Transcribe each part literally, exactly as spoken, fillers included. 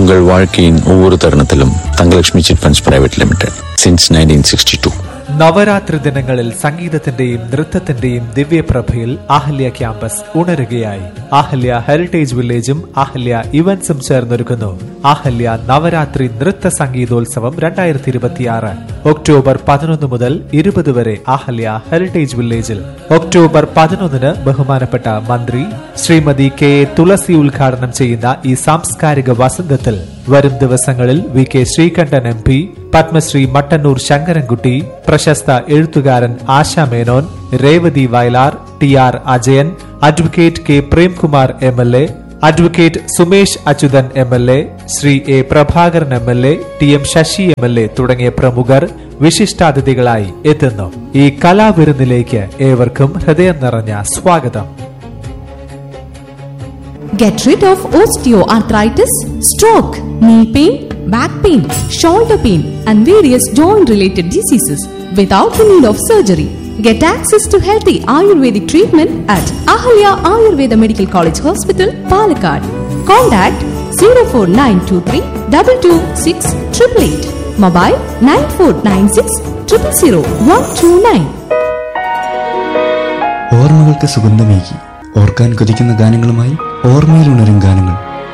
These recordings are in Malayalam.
உங்கள் வாழ்க்கையின் ஒவ்வொரு தருணத்திலும் Thangalakshmi chit funds private limited since nineteen sixty to. Navaratri ദിനങ്ങളിൽ സംഗീതത്തിന്റെയും നൃത്തത്തിന്റെയും ദിവ്യപ്രഭയിൽ ആഹല്യ ക്യാമ്പസ് ഉണരുകയായി. ആഹല്യ ഹെറിറ്റേജ് വില്ലേജും ആഹല്യ ഇവന്റ്സും ചേർന്നൊരുക്കുന്നു ആഹല്യ നവരാത്രി നൃത്ത സംഗീതോത്സവം രണ്ടായിരത്തി ഇരുപത്തിയാറ്. ഒക്ടോബർ പതിനൊന്ന് മുതൽ ഇരുപത് വരെ ആഹല്യ ഹെറിറ്റേജ് വില്ലേജിൽ. ഒക്ടോബർ പതിനൊന്നിന് ബഹുമാനപ്പെട്ട മന്ത്രി ശ്രീമതി കെ എ തുളസി ഉദ്ഘാടനം ചെയ്യുന്ന ഈ സാംസ്കാരിക വസന്തത്തിൽ വരും ദിവസങ്ങളിൽ V K Sreekandan M P, Padmashri Mattannur Sankarankutty, പ്രശസ്ത എഴുത്തുകാരൻ ആശ Menon, Revathi Vayalar, T R Ajayan, advocate K Premkumar M L A, advocate Sumesh Achuthan M L A, Shri A Prabhakaran M L A, T M Sasi M L A തുടങ്ങിയ പ്രമുഖർ വിശിഷ്ടാതിഥികളായി എത്തുന്നു. ഈ കലാവിരുന്നിലേക്ക് ഏവർക്കും ഹൃദയം നിറഞ്ഞ സ്വാഗതം. Get rid of osteoarthritis, stroke, knee pain, back pain, shoulder pain, and various joint-related diseases without the need of surgery. Get access to healthy Ayurvedic treatment at Ahalya Ayurveda Medical College Hospital, Palakkad. Contact zero four nine two three two two six eight eight eight. Mobile nine four nine six zero zero zero one two nine. ഓർമ്മകൾക്ക് സുഗന്ധമേകി ഓർക്കാൻ കൊതിക്കുന്ന ഗാനങ്ങളുമായി ഓർമ്മയിലുണരും ഗാനങ്ങൾ.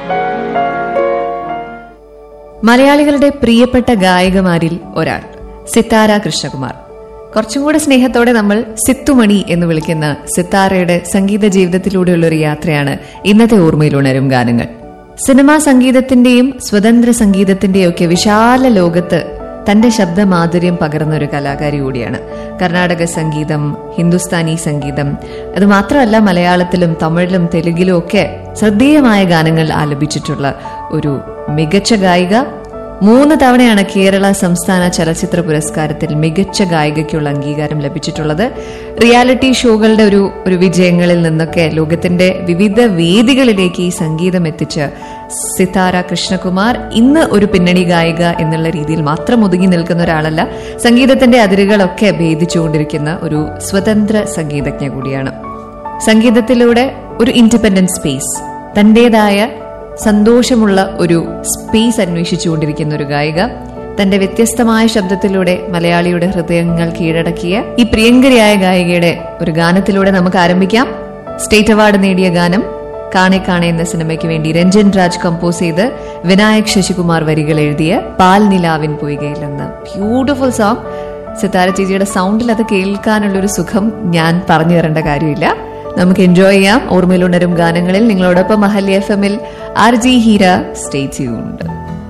മലയാളികളുടെ പ്രിയപ്പെട്ട ഗായകമാരിൽ ഒരാൾ സിത്താര കൃഷ്ണകുമാർ. കുറച്ചും കൂടെ സ്നേഹത്തോടെ നമ്മൾ സിത്തുമണി എന്ന് വിളിക്കുന്ന സിത്താരയുടെ സംഗീത ജീവിതത്തിലൂടെയുള്ള ഒരു യാത്രയാണ് ഇന്നത്തെ ഓർമ്മയിലുണരും ഗാനങ്ങൾ. സിനിമാ സംഗീതത്തിന്റെയും സ്വതന്ത്ര സംഗീതത്തിന്റെയും ഒക്കെ വിശാല ലോകത്ത് തന്റെ ശബ്ദമാധുര്യം പകർന്ന ഒരു കലാകാരി കൂടിയാണ്. കർണാടക സംഗീതം, ഹിന്ദുസ്ഥാനി സംഗീതം, അത് മാത്രമല്ല മലയാളത്തിലും തമിഴിലും തെലുങ്കിലും ഒക്കെ ശ്രദ്ധേയമായ ഗാനങ്ങൾ ആലപിച്ചിട്ടുള്ള ഒരു മികച്ച ഗായിക. മൂന്ന് തവണയാണ് കേരള സംസ്ഥാന ചലച്ചിത്ര പുരസ്കാരത്തിൽ മികച്ച ഗായികയ്ക്കുള്ള അംഗീകാരം ലഭിച്ചിട്ടുള്ളത്. റിയാലിറ്റി ഷോകളുടെ ഒരു ഒരു വിജയങ്ങളിൽ നിന്നൊക്കെ ലോകത്തിന്റെ വിവിധ വേദികളിലേക്ക് ഈ സംഗീതം എത്തിച്ച സിത്താര കൃഷ്ണകുമാർ ഇന്ന് ഒരു പിന്നണി ഗായിക എന്നുള്ള രീതിയിൽ മാത്രം ഒതുങ്ങി നിൽക്കുന്ന ഒരാളല്ല, സംഗീതത്തിന്റെ അതിരുകളൊക്കെ ഭേദിച്ചുകൊണ്ടിരിക്കുന്ന ഒരു സ്വതന്ത്ര സംഗീതജ്ഞ കൂടിയാണ്. സംഗീതത്തിലൂടെ ഒരു ഇൻഡിപെൻഡന്റ് സ്പേസ്, തന്റേതായ സന്തോഷമുള്ള ഒരു സ്പേസ് അന്വേഷിച്ചുകൊണ്ടിരിക്കുന്ന ഒരു ഗായിക. തന്റെ വ്യത്യസ്തമായ ശബ്ദത്തിലൂടെ മലയാളിയുടെ ഹൃദയങ്ങൾ കീഴടക്കിയ ഈ പ്രിയങ്കരിയായ ഗായികയുടെ ഒരു ഗാനത്തിലൂടെ നമുക്ക് ആരംഭിക്കാം. സ്റ്റേറ്റ് അവാർഡ് നേടിയ ഗാനം കാണെ കാണെ എന്ന സിനിമയ്ക്ക് വേണ്ടി രഞ്ജൻ രാജ് കമ്പോസ് ചെയ്ത് വിനായക് ശശികുമാർ വരികൾ എഴുതിയ പാൽ നിലാവിൻ പൊയ്കയിൽ നിന്ന് ബ്യൂട്ടിഫുൾ സോങ്. സിത്താര ചേച്ചിയുടെ സൗണ്ടിൽ അത് കേൾക്കാനുള്ളൊരു സുഖം ഞാൻ പറഞ്ഞു തരേണ്ട കാര്യമില്ല. നമുക്ക് എൻജോയ് ചെയ്യാം ഓർമ്മയിലുണരും ഗാനങ്ങളിൽ. നിങ്ങളോടൊപ്പം അഹല്യ എഫ് എമ്മിൽ R G Heera. Stay tuned.